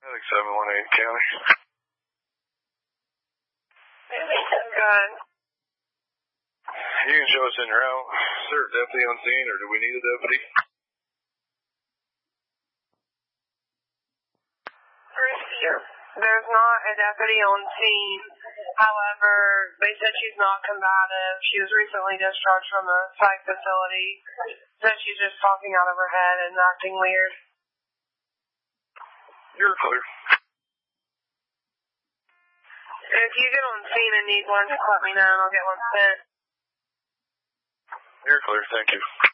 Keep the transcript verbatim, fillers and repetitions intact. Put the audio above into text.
Alex seven one eight County. Good. You can show us in route. Is there a deputy on scene, or do we need a deputy? There's not a deputy on scene. However, they said she's not combative. She was recently discharged from a psych facility. Said she's just talking out of her head and acting weird. You're clear. If you get on scene and need one, just let me know and I'll get one sent. You're clear, thank you.